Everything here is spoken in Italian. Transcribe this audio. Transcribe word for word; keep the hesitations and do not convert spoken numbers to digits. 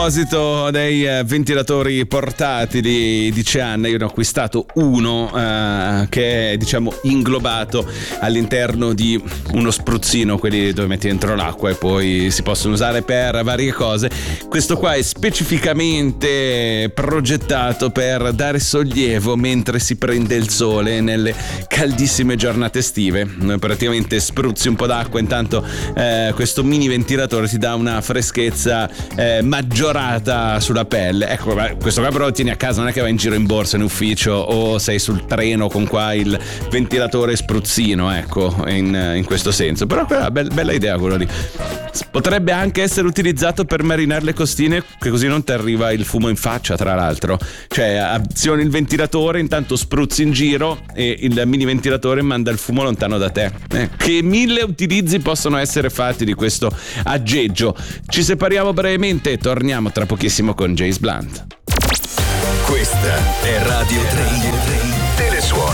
A proposito dei eh, ventilatori portatili, dice Anna, io ne ho acquistato uno eh, che è, diciamo, inglobato all'interno di uno spruzzino, quelli dove metti dentro l'acqua e poi si possono usare per varie cose. Questo qua è specificamente progettato per dare sollievo mentre si prende il sole nelle caldissime giornate estive. Praticamente spruzzi un po' d'acqua, intanto eh, questo mini ventilatore ti dà una freschezza eh, maggiorata sulla pelle. Ecco, questo qua però lo tieni a casa, non è che vai in giro in borsa in ufficio o sei sul treno con qua il ventilatore spruzzino, ecco, in, in questo senso. Però quella bella, bella idea quello lì. Potrebbe anche essere utilizzato per marinare le costine, che così non ti arriva il fumo in faccia, tra l'altro. Cioè azioni il ventilatore, intanto spruzzi in giro e il mini ventilatore manda il fumo lontano da te. Eh, che mille utilizzi possono essere fatti di questo aggeggio. Ci separiamo brevemente e torniamo tra pochissimo con James Blunt. Questa è Radio